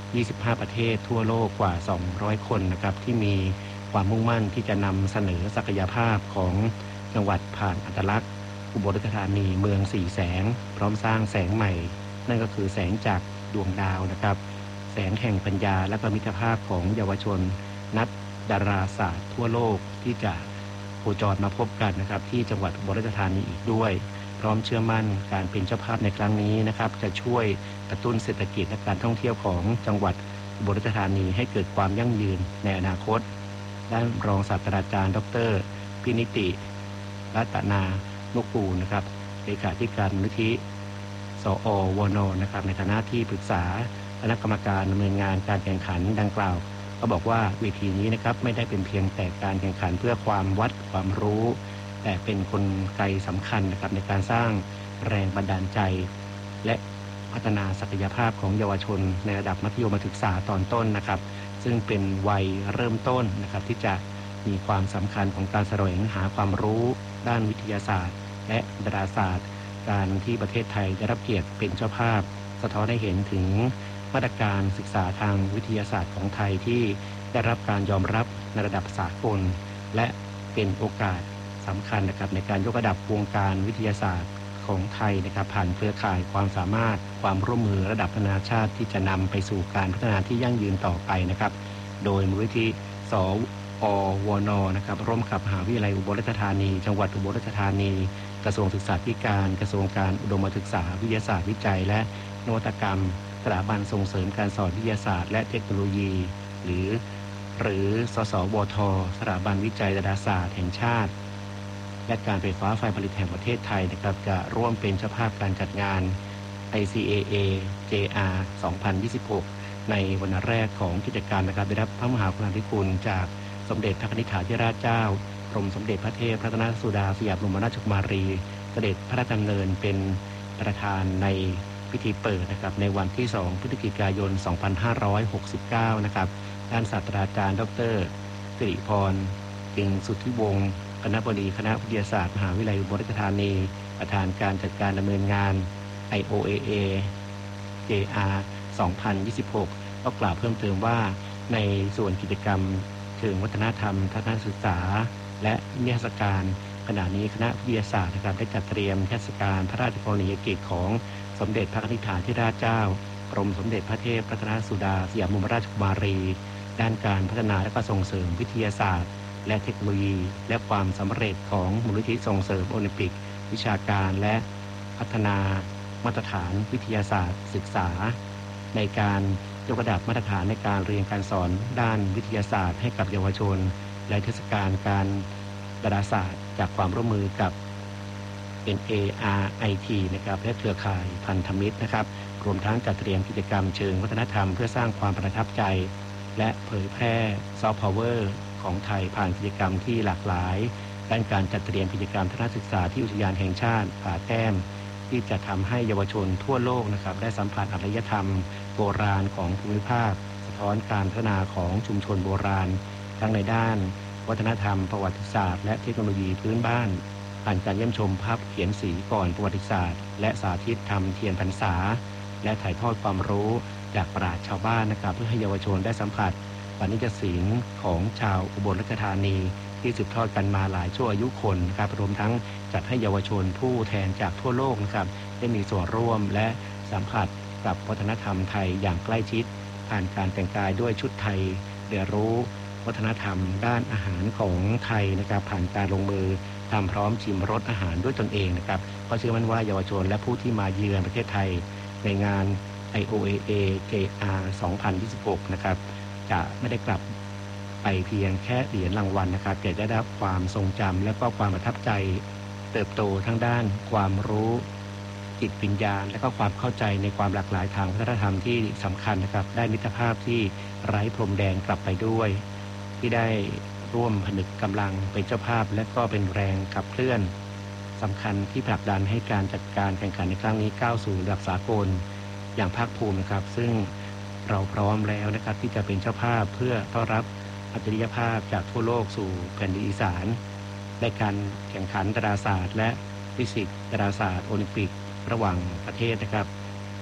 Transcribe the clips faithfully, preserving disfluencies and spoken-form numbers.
ยี่สิบห้า ประเทศทั่วโลกกว่า สองร้อย คนนะครับที่มีความมุ่งมั่นที่จะนำเสนอศักยภาพของจังหวัดผ่านอัตลักษณ์อุบลราชธานีเมืองสี่แสงพร้อมสร้างแสงใหม่นั่นก็คือแสงจากดวงดาวนะครับแสงแห่งปัญญาและก็มิตรภาพของเยาวชนนักดาราศาสตร์ทั่วโลกที่จะโคจรมาพบกันนะครับที่จังหวัดอุบลราชธานีอีกด้วยพร้อมเชื่อมั่นการเป็นเจ้าภาพในครั้งนี้นะครับจะช่วยกระตุ้นเศรษฐกิจและการท่องเที่ยวของจังหวัดอุบลราชธานีให้เกิดความยั่งยืนในอนาคตด้านรองศาสตราจารย์ดรพินิติรัตนานุกูลนะครับเลขาธิการมูลนิธิสอวนนะครับในฐานะที่ปรึกษาคณะกรรมการดำเนินงานการแข่งขันดังกล่าวก็บอกว่าเวทีนี้นะครับไม่ได้เป็นเพียงแต่การแข่งขันเพื่อความวัดความรู้แต่เป็นกลไกสำคัญนะครับในการสร้างแรงบันดาลใจและพัฒนาศักยภาพของเยาวชนในระดับมัธยมศึกษาตอนต้นนะครับซึ่งเป็นวัยเริ่มต้นนะครับที่จะมีความสำคัญของการแสวงหาความรู้ด้านวิทยาศาสตร์และดาราศาสตร์การที่ประเทศไทยได้รับเกียรติเป็นเจ้าภาพสะท้อนให้เห็นถึงมาตรการศึกษาทางวิทยาศาสตร์ของไทยที่ได้รับการยอมรับในระดับสากลและเป็นโอกาสสำคัญนะครับในการยกระดับวงการวิทยาศาสตร์ของไทยนะครับผ่านเครือข่ายความสามารถความร่วมมือระดับนานาชาติที่จะนำไปสู่การพัฒนาที่ยั่งยืนต่อไปนะครับโดยมูลนิธิสอวนนะครับร่วมกับมหาวิทยาลัยอุบลราชธานีจังหวัดอุบลราชธานีกระทรวงศึกษาธิการกระทรวงการอุดมศึกษาวิทยาศาสตร์วิจัยและนวัตกรรมสถาบันส่งเสริมการสอนวิทยาศาสตร์และเทคโนโลยีหรือหรือสสวทสถาบันวิจัยดาราศาสตร์แห่งชาติและการไฟฟ้าฝ่ายผลิตแห่งประเทศไทยนะครับจะร่วมเป็นเจ้าภาพการจัดงาน ไอ ซี เอ เอ เจ อาร์ สองพันยี่สิบหกในวันแรกของกิจกรรมนะครับได้รับพระมหากรุณาธิคุณจากสมเด็จพระนิธิถาธิราชเจ้ากรมสมเด็จพระเทพรัตนสุดาสยามบรมราชกุมารีเสด็จพระราชดำเนินเป็นประธานในพิธีเปิดนะครับในวันที่สองพฤศจิกายนสองพันห้าร้อยหกสิบเก้านะครับด้านศาสตราจารย์ดรสิริพรจึงสุทธิวงศ์คณบดีคณะวิทยาศาสตร์มหาวิทยาลัยอุบลราชธานีประธานการจัดการดำเนินงาน ไอ โอ เอ เอ เจ อาร์ สองพันยี่สิบหกก็กล่าวเพิ่มเติมว่าในส่วนกิจกรรมเชิงวัฒนธรรมทัศนศึกษาและนิทรรศการขณะนี้คณะวิทยาศาสตร์นะครับได้จัดเตรียมเทศกาลพระราชกรณียกิจของสมเด็จพระนิธิถาธิราชเจ้ากรมสมเด็จพระเทพรัตนสุดาสยามบรมราชกุมารีด้านการพัฒนาและก็ส่งเสริมวิทยาศาสตร์และเทคโนโลยีและความสำเร็จของมูลนิธิส่งเสริมโอลิมปิกวิชาการและพัฒนามาตรฐานวิทยาศาสตร์ศึกษาในการยกระดับมาตรฐานในการเรียนการสอนด้านวิทยาศาสตร์ให้กับเยาวชนและเทศกาลการดาราศาสตร์จากความร่วมมือกับ เอ็น เอ อาร์ ไอ ที นะครับและเครือข่ายพันธมิตรนะครับรวมทั้งจัดเตรียมกิจกรรมเชิงวัฒนธรรมเพื่อสร้างความประทับใจและเผยแพร่ซอฟต์พาวเวอร์ของไทยผ่านกิจกรรมที่หลากหลายด้านการจัดเตรียมกิจกรรมทัศนศึกษาที่อุทยานแห่งชาติผาแต้มที่จะทำให้เยาวชนทั่วโลกนะครับได้สัมผัสอารยธรรมโบราณของภูมิภาคสะท้อนการพัฒนาของชุมชนโบราณทั้งในด้านวัฒนธรรมประวัติศาสตร์และเทคโนโลยีพื้นบ้านผ่านการเยี่ยมชมภาพเขียนสีก่อนประวัติศาสตร์และสาธิตทำเทียนพรรษาและถ่ายทอดความรู้จากปราชญ์ชาวบ้านนะครับเพื่อให้เยาวชนได้สัมผัสวรรณศิลป์ของชาวอุบลราชธานีที่สืบทอดกันมาหลายชั่วอายุคนนะครับรวมทั้งจัดให้เยาวชนผู้แทนจากทั่วโลกนะครับได้มีส่วนร่วมและสัมผัสกับวัฒนธรรมไทยอย่างใกล้ชิดผ่านการแต่งกายด้วยชุดไทยเรียนรู้วัฒนธรรมด้านอาหารของไทยนะครับผ่านการลงมือทำพร้อมชิมรสอาหารด้วยตนเองนะครับก็เชื่อมั่นว่าเยาวชนและผู้ที่มาเยือนประเทศไทยในงาน ไอ โอ เอ เอ เจ อาร์ สองพันยี่สิบหกนะครับจะไม่ได้กลับไปเพียงแค่เหรียญรางวัลนะครับแต่ได้รับความทรงจำและก็ความประทับใจเติบโตทั้งด้านความรู้จิตวิญญาณและก็ความเข้าใจในความหลากหลายทางวัฒนธรรมที่สำคัญนะครับได้มิตรภาพที่ไร้พรมแดนกลับไปด้วยที่ได้ร่วมผนึกกำลังเป็นเจ้าภาพและก็เป็นแรงขับเคลื่อนสำคัญที่ผลักดันให้การจัดการแข่งขันในครั้งนี้ก้าวสู่ระดับสากลอย่างภาคภูมินะครับซึ่งเราพร้อมแล้วนะครับที่จะเป็นเจ้าภาพเพื่อต้อนรับอัจฉริยภาพจากทั่วโลกสู่แผ่นดินอีสานในการแข่งขันดาราศาสตร์และฟิสิกส์ดาราศาสตร์โอลิมปิกระหว่างประเทศนะครับ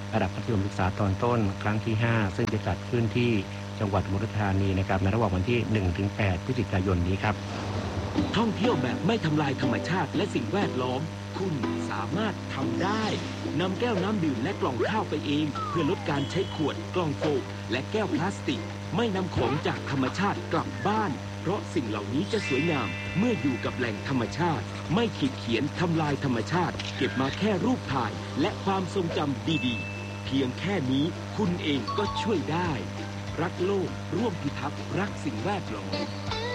ระดับมัธยมศึกษาตอนต้นครั้งที่ห้าซึ่งจะจัดขึ้นที่จังหวัดอุบลราชธานีนะครับในระหว่างวันที่ หนึ่งถึงแปด พฤศจิกายนนี้ครับท่องเที่ยวแบบไม่ทำลายธรรมชาติและสิ่งแวดล้อมคุณสามารถทำได้นำแก้วน้ำดื่มและกล่องข้าวไปเองเพื่อลดการใช้ขวดกล่องโฟมและแก้วพลาสติกไม่นำของจากธรรมชาติกลับบ้านเพราะสิ่งเหล่านี้จะสวยงามเมื่ออยู่กับแหล่งธรรมชาติไม่ขีดเขียนทำลายธรรมชาติเก็บมาแค่รูปถ่ายและความทรงจำดีๆเพียงแค่นี้คุณเองก็ช่วยได้รักโลกร่วมพิทักษ์รักสิ่งแวดล้อม